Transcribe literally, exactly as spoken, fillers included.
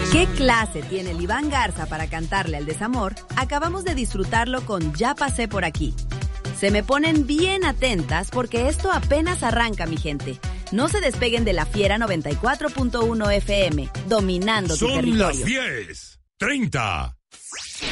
¿Qué clase tiene el Iván Garza para cantarle al desamor? Acabamos de disfrutarlo con Ya pasé por aquí. Se me ponen bien atentas porque esto apenas arranca, mi gente. No se despeguen de la Fiera noventa y cuatro punto uno F M, dominando tu territorio. Son las diez treinta.